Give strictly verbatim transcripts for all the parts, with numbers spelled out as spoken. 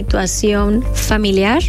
situación familiar,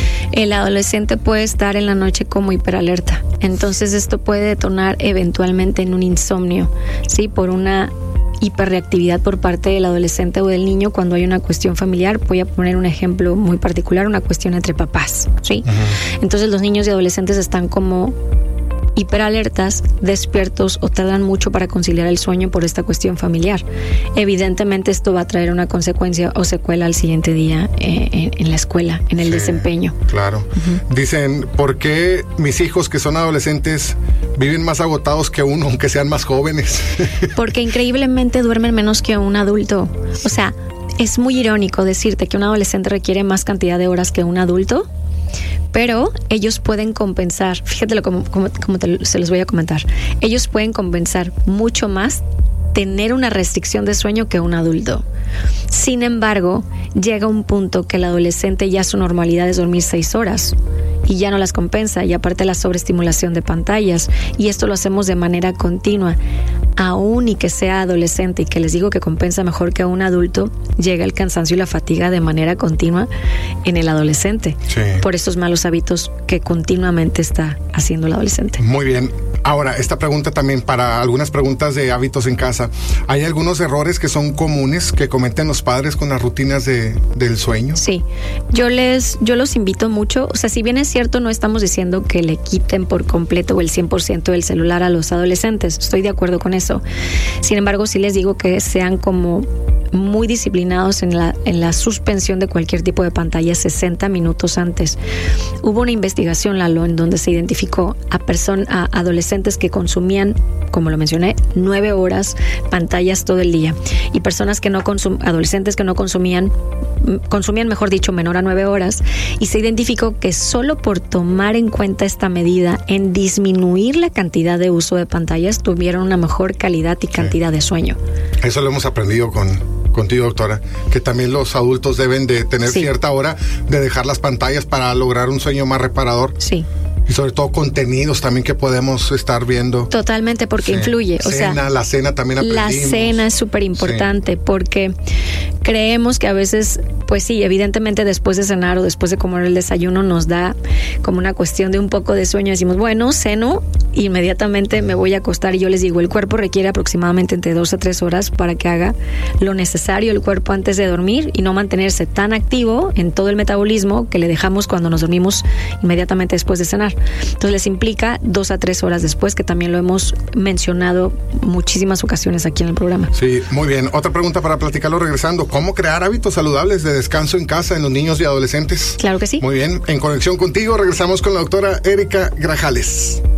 el adolescente puede estar en la noche como hiperalerta. Entonces esto puede detonar eventualmente en un insomnio, ¿sí? Por una hiperreactividad por parte del adolescente o del niño cuando hay una cuestión familiar. Voy a poner un ejemplo muy particular, una cuestión entre papás, ¿sí? Uh-huh. Entonces los niños y adolescentes están como hiperalertas, despiertos o tardan mucho para conciliar el sueño por esta cuestión familiar. Evidentemente esto va a traer una consecuencia o secuela al siguiente día eh, en, en la escuela, en el sí, desempeño. Claro. Uh-huh. Dicen, ¿por qué mis hijos que son adolescentes viven más agotados que uno, aunque sean más jóvenes? Porque increíblemente duermen menos que un adulto. O sea, es muy irónico decirte que un adolescente requiere más cantidad de horas que un adulto, pero ellos pueden compensar, fíjate como, como, como te, se los voy a comentar, ellos pueden compensar mucho más tener una restricción de sueño que un adulto. Sin embargo, llega un punto que el adolescente ya su normalidad es dormir seis horas y ya no las compensa, y aparte la sobreestimulación de pantallas, y esto lo hacemos de manera continua. Aún y que sea adolescente y que les digo que compensa mejor que un adulto, llega el cansancio y la fatiga de manera continua en el adolescente, sí, por estos malos hábitos que continuamente está haciendo el adolescente. Muy bien. Ahora, esta pregunta también para algunas preguntas de hábitos en casa. ¿Hay algunos errores que son comunes que cometen los padres con las rutinas de, del sueño? Sí, yo les, yo los invito mucho. O sea, si bien es cierto, no estamos diciendo que le quiten por completo o el cien por ciento del celular a los adolescentes. Estoy de acuerdo con eso. Sin embargo, sí les digo que sean como muy disciplinados en la, en la suspensión de cualquier tipo de pantalla sesenta minutos antes. Hubo una investigación, Lalo, en donde se identificó a, person- a adolescentes que consumían, como lo mencioné, nueve horas pantallas todo el día, y personas que no consum- adolescentes que no consumían, consumían, mejor dicho, menor a nueve horas, y se identificó que solo por tomar en cuenta esta medida en disminuir la cantidad de uso de pantallas, tuvieron una mejor calidad y cantidad sí. de sueño. Eso lo hemos aprendido con contigo, doctora, que también los adultos deben de tener sí. cierta hora de dejar las pantallas para lograr un sueño más reparador. Sí. Y sobre todo contenidos también que podemos estar viendo. Totalmente, porque sí. influye. O cena, sea, la cena también aprendimos. La cena es súper importante, sí. porque creemos que a veces, pues sí, evidentemente después de cenar o después de comer el desayuno nos da como una cuestión de un poco de sueño. Decimos, bueno, ceno, inmediatamente me voy a acostar, y yo les digo, el cuerpo requiere aproximadamente entre dos a tres horas para que haga lo necesario el cuerpo antes de dormir y no mantenerse tan activo en todo el metabolismo que le dejamos cuando nos dormimos inmediatamente después de cenar. Entonces les implica dos a tres horas después, que también lo hemos mencionado muchísimas ocasiones aquí en el programa. Sí, muy bien. Otra pregunta para platicarlo regresando. ¿Cómo crear hábitos saludables de descanso en casa en los niños y adolescentes? Claro que sí. Muy bien. En conexión contigo regresamos con la doctora Erika Grajales.